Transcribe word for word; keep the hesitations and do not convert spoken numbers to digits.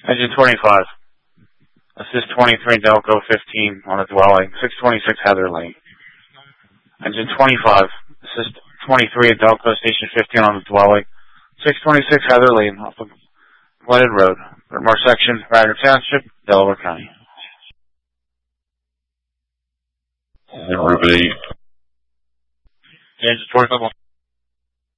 Engine twenty-five. Assist twenty-three, Delco fifteen on a dwelling, six twenty-six Heather Lane. Engine twenty-five. Assist twenty-three at Delco Station fifteen on a dwelling, six twenty-six Heather Lane off of Glennon Road, Whitmore Section, Radnor Township, Delaware County. And Ruby. Engine twenty-five.